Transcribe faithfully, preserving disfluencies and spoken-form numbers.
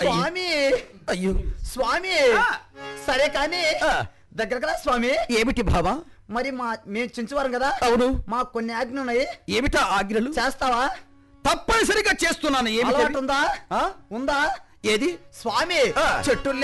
స్వామి అయ్యో స్వామి సరే కానీ దగ్గర స్వామి. ఏమిటి భావా? మరి మా మేము చించువారం కదా. అవును. మాకు కొన్ని ఆజ్ఞలు ఉన్నాయి. ఏమిటా ఆజ్ఞలు? చేస్తావా? తప్పనిసరిగా చేస్తున్నాను. ఏమిటి ఉందా? ఉందా ఏది స్వామి? చెట్టు